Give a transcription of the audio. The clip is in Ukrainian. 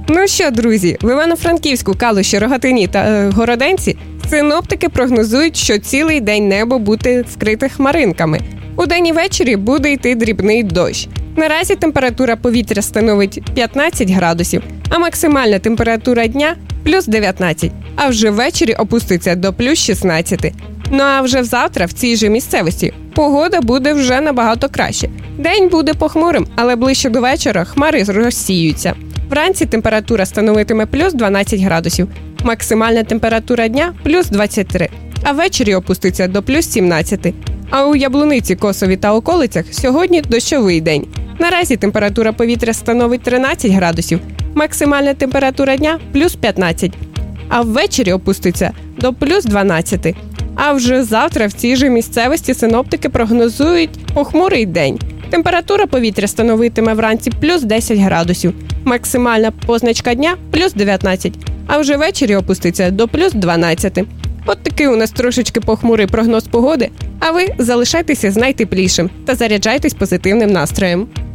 Ну що, друзі, в Івано-Франківську, Калуші, Рогатині та Городенці синоптики прогнозують, що цілий день небо буде вкрите хмаринками. Удень і ввечері буде йти дрібний дощ. Наразі температура повітря становить 15 градусів, а максимальна температура дня – плюс 19, а вже ввечері опуститься до плюс 16. Ну а вже завтра в цій же місцевості погода буде вже набагато краще. День буде похмурим, але ближче до вечора хмари розсіються. Вранці температура становитиме плюс 12 градусів, максимальна температура дня – плюс 23, а ввечері опуститься до плюс 17. А у Яблуниці, Косові та околицях сьогодні дощовий день. Наразі температура повітря становить 13 градусів, максимальна температура дня – плюс 15, а ввечері опуститься до плюс 12. А вже завтра в цій же місцевості синоптики прогнозують похмурий день. Температура повітря становитиме вранці плюс 10 градусів, максимальна позначка дня – плюс 19, а вже ввечері опуститься до плюс 12. От такий у нас трошечки похмурий прогноз погоди, а ви залишайтеся з найтеплішим та заряджайтесь позитивним настроєм.